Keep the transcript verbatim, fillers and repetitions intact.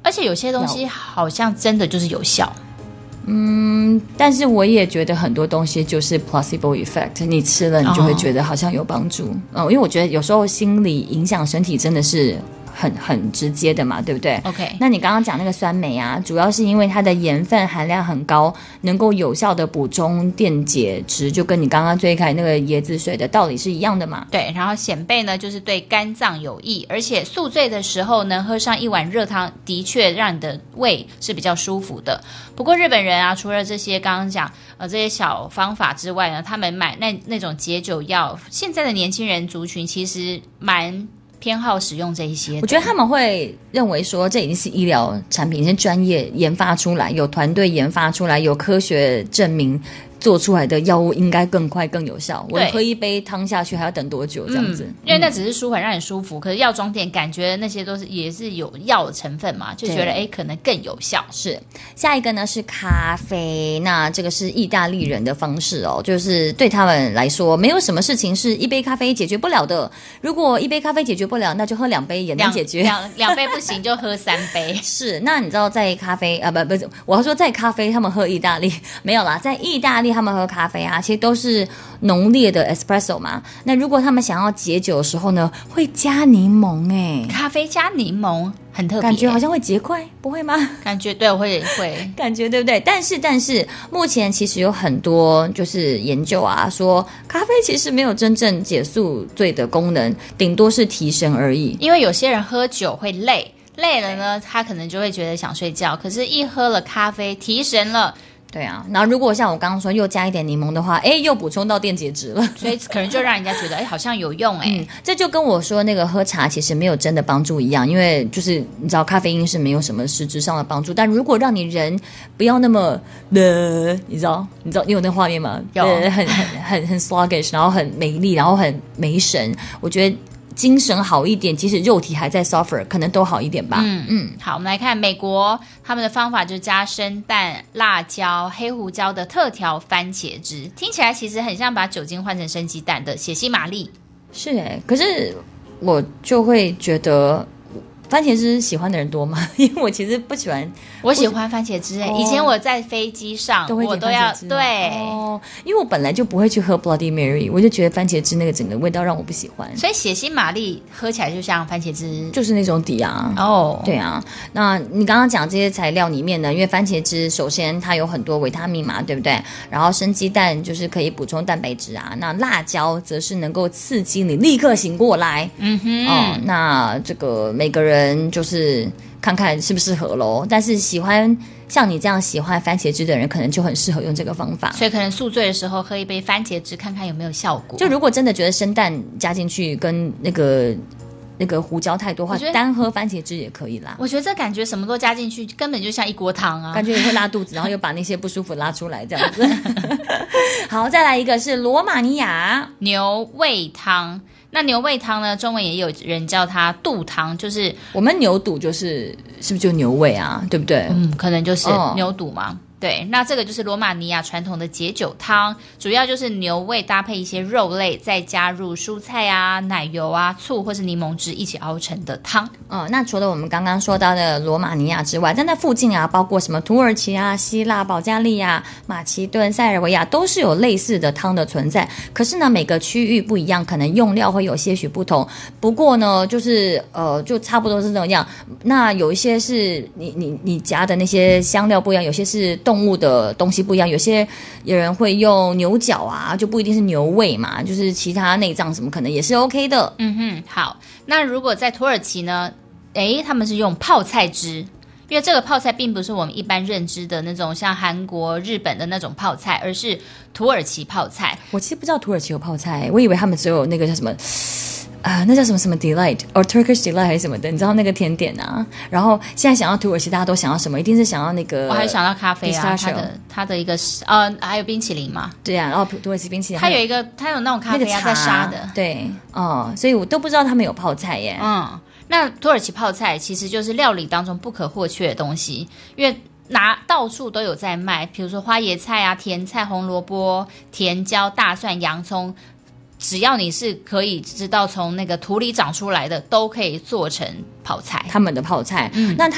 而且有些东西好像真的就是有效。 嗯，但是我也觉得很多东西就是 placebo effect， 你吃了你就会觉得好像有帮助。哦、嗯，因为我觉得有时候心理影响身体真的是很很直接的嘛，对不对 ？OK， 那你刚刚讲那个酸梅啊，主要是因为它的盐分含量很高，能够有效的补充电解质，就跟你刚刚最开那个椰子水的道理是一样的嘛。 对，然后显贝呢，就是对肝脏有益，而且宿醉的时候能喝上一碗热汤，的确让你的胃是比较舒服的。不过日本人啊，除了这些刚刚讲呃这些小方法之外呢，他们买那那种解酒药，现在的年轻人族群其实蛮偏好使用这一些。 我觉得他们会认为说这已经是医疗产品，是专业研发出来，有团队研发出来，有科学证明做出来的药物应该更快更有效。我喝一杯汤下去还要等多久这样子、嗯、 因为那只是舒缓让你舒服、嗯、可是药妆店感觉那些都是也是有药的成分嘛，就觉得哎可能更有效。 是下一个呢是咖啡，那这个是意大利人的方式哦，就是对他们来说没有什么事情是一杯咖啡解决不了的，如果一杯咖啡解决不了，那就喝两杯也能解决， 两两杯不行就喝三杯。 是，那你知道在咖啡啊不不是我要说在咖啡他们喝意大利没有啦，在意大利他们喝咖啡啊，其实都是浓烈的 espresso 嘛。那如果他们想要解酒的时候呢，会加柠檬哎、欸， 咖啡加柠檬很特别， 感觉好像会结块，不会吗？ 感觉对，会会感觉对不对？但是但是目前其实有很多就是研究啊，说咖啡其实没有真正解宿醉的功能，顶多是提神而已。 因为有些人喝酒会累，累了呢，他可能就会觉得想睡觉，可是一喝了咖啡提神了。 对啊，然后如果像我刚刚说又加一点柠檬的话，哎，又补充到电解质了， 所以可能就让人家觉得哎好像有用哎、嗯。 这就跟我说那个喝茶其实没有真的帮助一样，因为就是你知道咖啡因是没有什么实质上的帮助，但如果让你人不要那么的，你知道你知道你有那画面吗？ 有， 呃、很很很很 sluggish， 然后很没力，然后很没神，我觉得精神好一点，即使肉体还在 suffer 可能都好一点吧。 嗯嗯，好，我们来看美国他们的方法，就是加生蛋、辣椒、黑胡椒的特调番茄汁，听起来其实很像把酒精换成生鸡蛋的血腥玛丽。 是耶，可是我就会觉得番茄汁喜欢的人多吗？因为我其实不喜欢， 我喜欢番茄汁、欸哦、以前我在飞机上都会我都要对哦，因为我本来就不会去喝 Bloody Mary， 我就觉得番茄汁那个整个味道让我不喜欢， 所以血腥玛丽喝起来就像番茄汁， 就是那种底啊。 哦， 对啊，那你刚刚讲这些材料里面呢，因为番茄汁首先它有很多维他命嘛，对不对？然后生鸡蛋就是可以补充蛋白质啊，那辣椒则是能够刺激你立刻醒过来。 嗯哼， 哦，那这个每个人就是看看适不适合咯，但是喜欢像你这样喜欢番茄汁的人可能就很适合用这个方法， 所以可能宿醉的时候喝一杯番茄汁看看有没有效果。 就如果真的觉得生蛋加进去跟那个那个胡椒太多的话，单喝番茄汁也可以啦。 我觉得这感觉什么都加进去根本就像一锅汤啊， 感觉也会拉肚子，然后又把那些不舒服拉出来这样子。好，再来一个是罗马尼亚牛胃汤。那牛胃汤呢，中文也有人叫它肚汤，就是我们牛肚就是是不是就牛胃啊，对不对？ 嗯，可能就是牛肚嘛、哦、对，那这个就是罗马尼亚传统的解酒汤，主要就是牛胃搭配一些肉类，再加入蔬菜啊、奶油啊、醋或是柠檬汁一起熬成的汤。 哦，那除了我们刚刚说到的罗马尼亚之外，在那附近啊，包括什么土耳其啊、希腊、保加利亚、马其顿、塞尔维亚，都是有类似的汤的存在。可是呢，每个区域不一样，可能用料会有些许不同。不过呢，就是呃，就差不多是这样。那有一些是你你你加的那些香料不一样，有些是动物的东西不一样，有些有人会用牛角啊，就不一定是牛胃嘛，就是其他内脏什么可能也是 OK 的。 嗯哼，好。那如果在土耳其呢？诶，他们是用泡菜汁，因为这个泡菜并不是我们一般认知的那种像韩国、日本的那种泡菜，而是土耳其泡菜。 我其实不知道土耳其有泡菜，我以为他们只有那个叫什么啊、呃，那叫什么什么 delight or Turkish delight 还是什么的，你知道那个甜点啊？然后现在想要土耳其，大家都想要什么？一定是想要那个， 我还想到咖啡啊，它的它的一个呃，还有冰淇淋嘛。 对啊，然后土耳其冰淇淋， 它有一个，它有那种咖啡啊，在沙的， 对哦，所以我都不知道他们有泡菜耶。 嗯。那土耳其泡菜其实就是料理当中不可或缺的东西，因为拿到处都有在卖，比如说花椰菜啊、甜菜、红萝卜、甜椒、大蒜、洋葱，只要你是可以知道从那个土里长出来的，都可以做成泡菜。 他们的泡菜， 嗯， 那